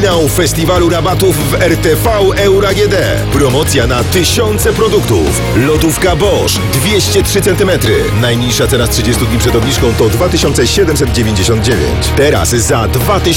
Finał festiwalu rabatów w RTV Euro AGD. Promocja na tysiące produktów. Lodówka Bosch 203 cm. Najniższa cena z 30 dni przed obniżką to 2799. Teraz za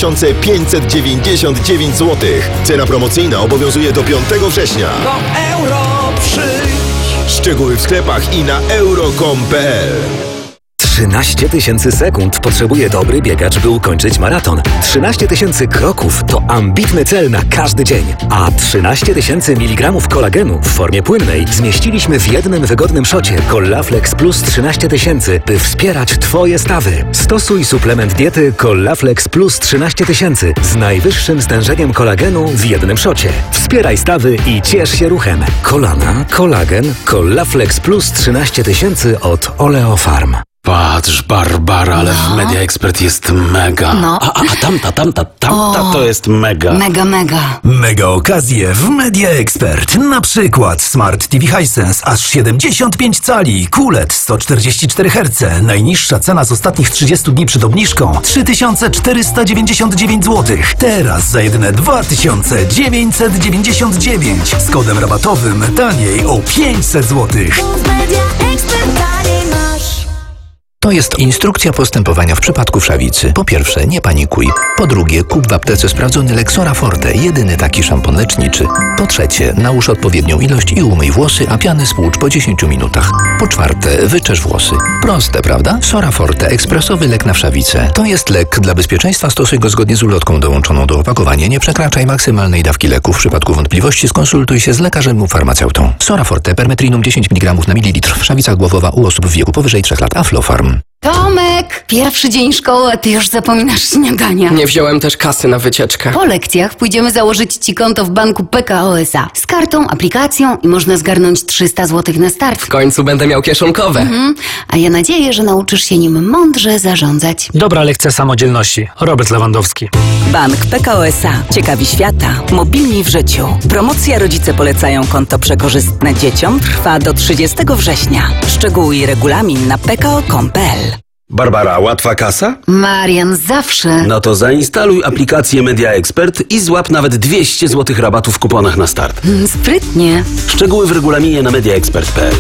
2599 zł. Cena promocyjna obowiązuje do 5 września. Do Euro przyjdź. Szczegóły w sklepach i na euro.com.pl. 13 000 sekund potrzebuje dobry biegacz, by ukończyć maraton. 13 000 kroków to ambitny cel na każdy dzień. A 13 000 mg kolagenu w formie płynnej zmieściliśmy w jednym wygodnym szocie Collaflex Plus 13 000, by wspierać Twoje stawy. Stosuj suplement diety Collaflex Plus 13 000 z najwyższym stężeniem kolagenu w jednym szocie. Wspieraj stawy i ciesz się ruchem. Kolana, kolagen, Collaflex Plus 13 000 od Oleofarm. Patrz, Barbara, ale w Media Expert jest mega. No. A tamta to jest mega. Mega. Mega okazje w Media Expert. Na przykład Smart TV Hisense aż 75 cali, QLED 144 Hz. Najniższa cena z ostatnich 30 dni przed obniżką 3499 zł. Teraz za jedyne 2999. Z kodem rabatowym taniej o 500 zł. To jest instrukcja postępowania w przypadku wszawicy. Po pierwsze, nie panikuj. Po drugie, kup w aptece sprawdzony Lexora Forte, jedyny taki szampon leczniczy. Po trzecie, nałóż odpowiednią ilość i umyj włosy, a piany spłucz po 10 minutach. Po czwarte, wyczesz włosy. Proste, prawda? Sora Forte, ekspresowy lek na wszawicę. To jest lek. Dla bezpieczeństwa stosuj go zgodnie z ulotką dołączoną do opakowania. Nie przekraczaj maksymalnej dawki leku. W przypadku wątpliwości skonsultuj się z lekarzem lub farmaceutą. Sora Forte, permetrinum 10 mg na mililitr. Wszawica głowowa u osób w wieku powyżej 3 lat. Aflofarm. Tomek, pierwszy dzień szkoły, a ty już zapominasz śniadania. Nie wziąłem też kasy na wycieczkę. Po lekcjach pójdziemy założyć ci konto w banku PKO SA. Z kartą, aplikacją i można zgarnąć 300 zł na start. W końcu będę miał kieszonkowe. A ja nadzieję, że nauczysz się nim mądrze zarządzać. Dobra lekcja samodzielności. Robert Lewandowski. Bank PKO SA. Ciekawi świata. Mobilni w życiu. Promocja Rodzice polecają konto przekorzystne dzieciom trwa do 30 września. Szczegóły i regulamin na pko.com.pl. Barbara, łatwa kasa? Marian, zawsze. No to zainstaluj aplikację Media Expert i złap nawet 200 zł rabatu w kuponach na start. Sprytnie. Szczegóły w regulaminie na mediaexpert.pl.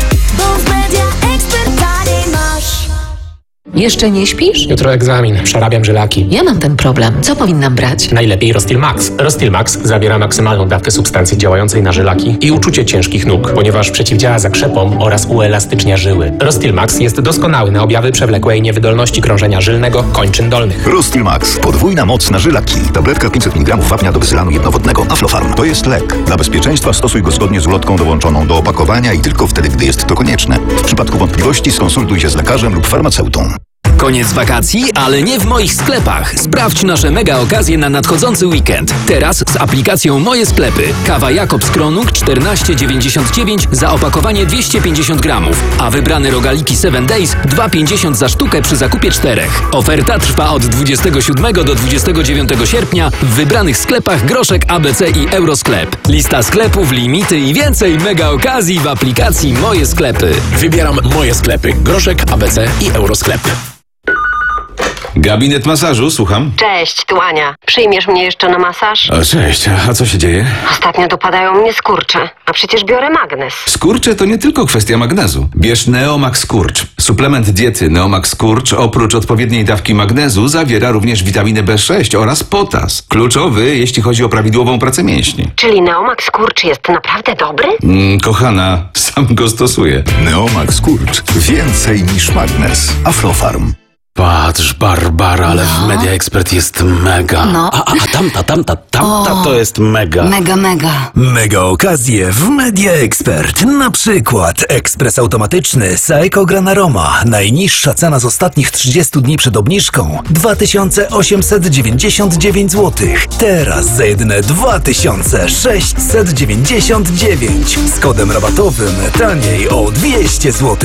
Jeszcze nie śpisz? Jutro egzamin, przerabiam żylaki. Ja mam ten problem. Co powinnam brać? Najlepiej Rostil Max. Rostil Max zawiera maksymalną dawkę substancji działającej na żylaki i uczucie ciężkich nóg, ponieważ przeciwdziała zakrzepom oraz uelastycznia żyły. Rostil Max jest doskonały na objawy przewlekłej niewydolności krążenia żylnego kończyn dolnych. Rostil Max. Podwójna moc na żylaki. Tabletka 500 mg wapnia do wysylanu jednowodnego. Aflofarm. To jest lek. Dla bezpieczeństwa stosuj go zgodnie z ulotką dołączoną do opakowania i tylko wtedy, gdy jest to konieczne. W przypadku wątpliwości skonsultuj się z lekarzem lub farmaceutą. Koniec wakacji, ale nie w moich sklepach. Sprawdź nasze mega okazje na nadchodzący weekend. Teraz z aplikacją Moje Sklepy. Kawa Jakobs Kronung 14,99 za opakowanie 250 gramów, a wybrane rogaliki 7 Days 2,50 za sztukę przy zakupie 4. Oferta trwa od 27 do 29 sierpnia w wybranych sklepach Groszek, ABC i Eurosklep. Lista sklepów, limity i więcej mega okazji w aplikacji Moje Sklepy. Wybieram Moje Sklepy. Groszek, ABC i Eurosklep. Gabinet masażu, słucham. Cześć, tu Ania. Przyjmiesz mnie jeszcze na masaż? Cześć, a co się dzieje? Ostatnio dopadają mnie skurcze, a przecież biorę magnes. Skurcze to nie tylko kwestia magnezu. Bierz Neomax Skurcz. Suplement diety Neomax Skurcz oprócz odpowiedniej dawki magnezu zawiera również witaminę B6 oraz potas. Kluczowy, jeśli chodzi o prawidłową pracę mięśni. Czyli Neomax Skurcz jest naprawdę dobry? Kochana, sam go stosuję. Neomax Skurcz. Więcej niż magnes. Aflofarm. Patrz, Barbara, ale w Media Expert jest mega. No. A tamta to jest mega. Mega. Mega okazje w Media Expert. Na przykład ekspres automatyczny Saeco Gran Aroma. Najniższa cena z ostatnich 30 dni przed obniżką 2899 zł. Teraz za jedyne 2699. Z kodem rabatowym taniej o 200 zł.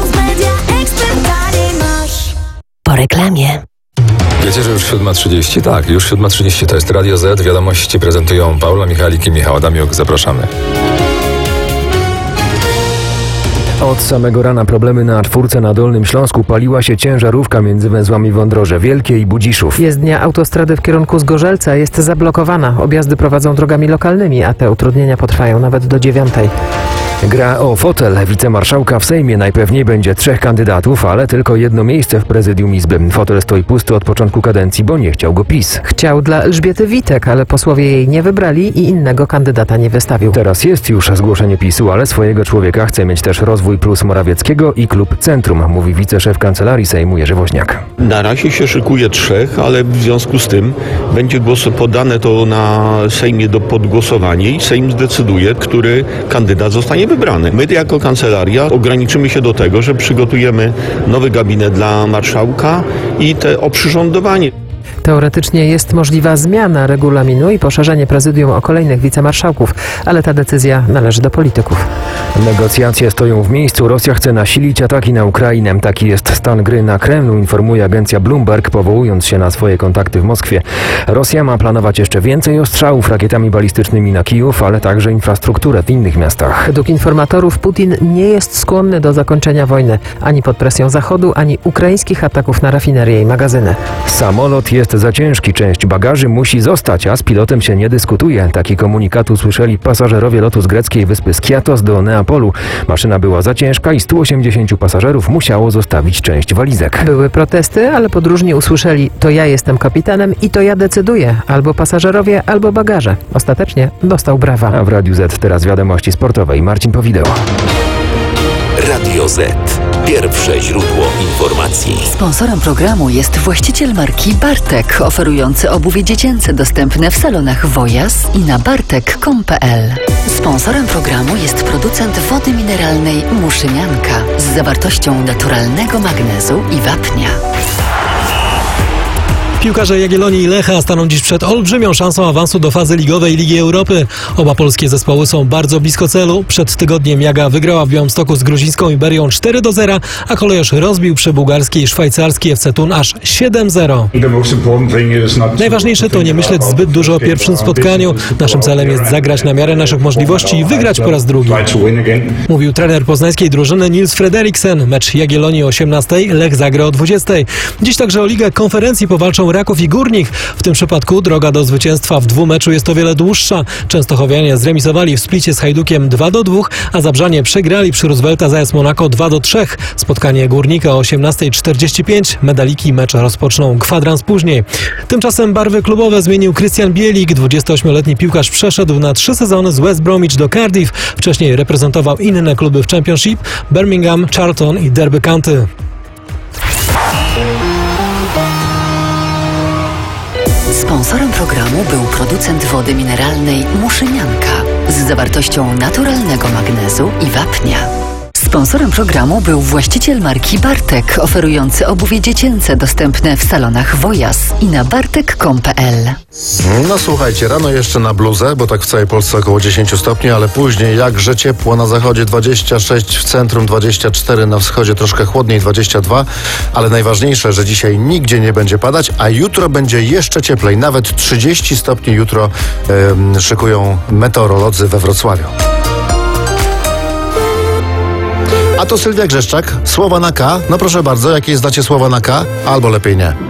Po reklamie. Wiecie, że już 7:30? Tak, już 7:30 to jest Radio Z. Wiadomości prezentują Paula Michalik i Michał Adamiuk. Zapraszamy. Od samego rana problemy na czwórce na Dolnym Śląsku. Paliła się ciężarówka między węzłami Wądroże Wielkie i Budziszów. Jezdnia autostrady w kierunku Zgorzelca jest zablokowana. Objazdy prowadzą drogami lokalnymi, a te utrudnienia potrwają nawet do 9. Gra o fotel wicemarszałka w Sejmie. Najpewniej będzie 3 kandydatów, ale tylko jedno miejsce w prezydium Izby. Fotel stoi pusty od początku kadencji, bo nie chciał go PiS. Chciał dla Elżbiety Witek, ale posłowie jej nie wybrali i innego kandydata nie wystawił. Teraz jest już zgłoszenie PiS-u, ale swojego człowieka chce mieć też Rozwój Plus Morawieckiego i Klub Centrum, mówi wiceszef Kancelarii Sejmu Jerzy Woźniak. Na razie się szykuje 3, ale w związku z tym będzie podane to na Sejmie do podgłosowania i Sejm zdecyduje, który kandydat zostanie wybrany. My jako kancelaria ograniczymy się do tego, że przygotujemy nowy gabinet dla marszałka i te oprzyrządowanie. Teoretycznie jest możliwa zmiana regulaminu i poszerzenie prezydium o kolejnych wicemarszałków, ale ta decyzja należy do polityków. Negocjacje stoją w miejscu. Rosja chce nasilić ataki na Ukrainę. Taki jest stan gry na Kremlu, informuje agencja Bloomberg, powołując się na swoje kontakty w Moskwie. Rosja ma planować jeszcze więcej ostrzałów rakietami balistycznymi na Kijów, ale także infrastrukturę w innych miastach. Według informatorów Putin nie jest skłonny do zakończenia wojny, ani pod presją Zachodu, ani ukraińskich ataków na rafinerie i magazyny. Samolot jest za ciężki, część bagaży musi zostać, a z pilotem się nie dyskutuje. Taki komunikat usłyszeli pasażerowie lotu z greckiej wyspy Skiathos do Neapolu. Maszyna była za ciężka i 180 pasażerów musiało zostawić część walizek. Były protesty, ale podróżni usłyszeli: to ja jestem kapitanem i to ja decyduję. Albo pasażerowie, albo bagaże. Ostatecznie dostał brawa. A w Radiu Z teraz wiadomości sportowe. Marcin Powideł. Radio Z. Pierwsze źródło informacji. Sponsorem programu jest właściciel marki Bartek, oferujący obuwie dziecięce dostępne w salonach Wojas i na bartek.com.pl. Sponsorem programu jest producent wody mineralnej Muszynianka z zawartością naturalnego magnezu i wapnia. Piłkarze Jagiellonii i Lecha staną dziś przed olbrzymią szansą awansu do fazy ligowej Ligi Europy. Oba polskie zespoły są bardzo blisko celu. Przed tygodniem Jaga wygrała w Białymstoku z gruzińską Iberią 4-0, a kolejorz rozbił przy bułgarskiej i szwajcarskiej FC Thun aż 7-0. Najważniejsze to nie myśleć zbyt dużo o pierwszym spotkaniu. Naszym celem jest zagrać na miarę naszych możliwości i wygrać po raz drugi. Mówił trener poznańskiej drużyny Nils Frederiksen. Mecz Jagiellonii o 18:00, Lech zagra o 20:00. Dziś także o Ligę Konferencji powalczą Raków i Górnik. W tym przypadku droga do zwycięstwa w dwumeczu jest o wiele dłuższa. Częstochowianie zremisowali w Splicie z Hajdukiem 2-2, a Zabrzanie przegrali przy Roosevelta z Monako 2-3. Spotkanie Górnika o 18:45. Medaliki mecz rozpoczną kwadrans później. Tymczasem barwy klubowe zmienił Krystian Bielik. 28-letni piłkarz przeszedł na 3 sezony z West Bromwich do Cardiff. Wcześniej reprezentował inne kluby w Championship: Birmingham, Charlton i Derby County. Sponsorem programu był producent wody mineralnej Muszynianka z zawartością naturalnego magnezu i wapnia. Sponsorem programu był właściciel marki Bartek, oferujący obuwie dziecięce dostępne w salonach Wojas i na bartek.com.pl. No słuchajcie, rano jeszcze na bluzę, bo tak w całej Polsce około 10 stopni, ale później jakże ciepło, na zachodzie 26, w centrum 24, na wschodzie troszkę chłodniej 22, ale najważniejsze, że dzisiaj nigdzie nie będzie padać, a jutro będzie jeszcze cieplej, nawet 30 stopni jutro szykują meteorolodzy we Wrocławiu. A to Sylwia Grzeszczak, słowa na K. No proszę bardzo, jakie znacie słowa na K? Albo lepiej nie.